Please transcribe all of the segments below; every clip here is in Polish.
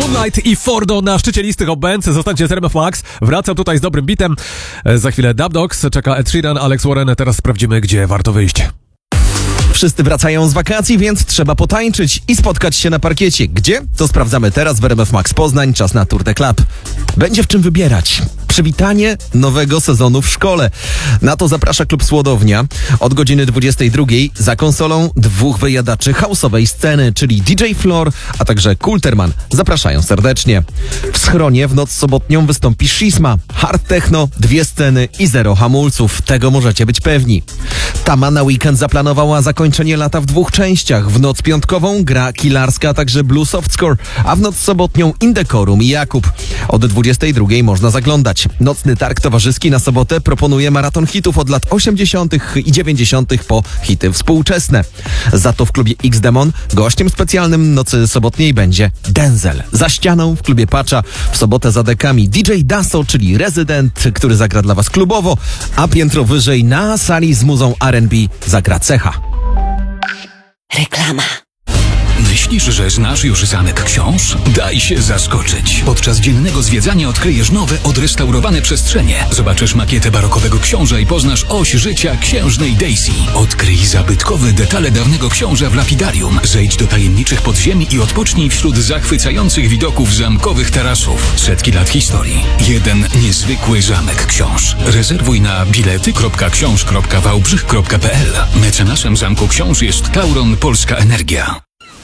Moonlight i Fordo na szczycie listy Hot Bands. Zostańcie z RMF Max. Wracam tutaj z dobrym bitem. Za chwilę Dub Dogs, czeka Ed Sheeran, Alex Warren. Teraz sprawdzimy, gdzie warto wyjść. Wszyscy wracają z wakacji, więc trzeba potańczyć i spotkać się na parkiecie. Gdzie? To sprawdzamy teraz w RMF Max Poznań. Czas na Tour de Club. Będzie w czym wybierać. Przywitanie nowego sezonu w szkole. Na to zaprasza klub Słodownia. Od godziny 22 za konsolą dwóch wyjadaczy house'owej sceny, czyli DJ Floor, a także Kulterman. Zapraszają serdecznie. W schronie w noc sobotnią wystąpi Shisma. Hard techno, 2 sceny i 0 hamulców. Tego możecie być pewni. Tama na weekend zaplanowała zakończenie lata w 2 częściach. W noc piątkową gra Kilarska, a także Blue Softscore, a w noc sobotnią Indecorum i Jakub. Od 22 można zaglądać. Nocny targ towarzyski na sobotę proponuje maraton hitów od lat 80. i 90. po hity współczesne. Za to w klubie X-Demon gościem specjalnym nocy sobotniej będzie Denzel. Za ścianą w klubie Pacza w sobotę za dekami DJ Daso, czyli rezydent, który zagra dla was klubowo, a piętro wyżej na sali z muzą R&B zagra Cecha. Reklama. Myślisz, że znasz już zamek książ? Daj się zaskoczyć. Podczas dziennego zwiedzania odkryjesz nowe, odrestaurowane przestrzenie. Zobaczysz makietę barokowego książa i poznasz oś życia księżnej Daisy. Odkryj zabytkowe detale dawnego książa w lapidarium. Zejdź do tajemniczych podziemi i odpocznij wśród zachwycających widoków zamkowych tarasów. Setki lat historii. Jeden niezwykły zamek książ. Rezerwuj na bilety.książ.wałbrzych.pl. Mecenasem Zamku Książ jest Tauron Polska Energia.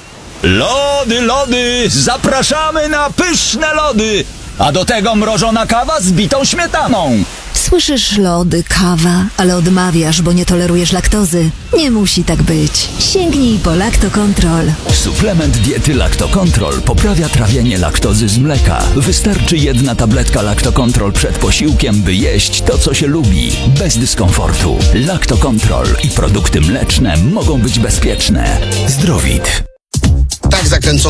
Lody, zapraszamy na pyszne lody! A do tego mrożona kawa z bitą śmietaną. Słyszysz lody, kawa, ale odmawiasz, bo nie tolerujesz laktozy. Nie musi tak być. Sięgnij po Lactocontrol. Suplement diety Lactocontrol poprawia trawienie laktozy z mleka. Wystarczy 1 tabletka Lactocontrol przed posiłkiem, by jeść to, co się lubi, bez dyskomfortu. Lactocontrol i produkty mleczne mogą być bezpieczne. Zdrowit. Tak zakręcony